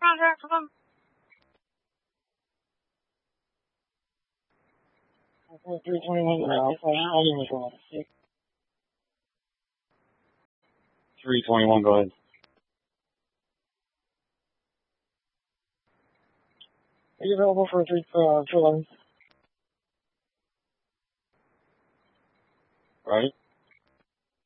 Roger, confirm. 321 Alpha, how do you go? 321, go ahead. Are you available for 211? Right.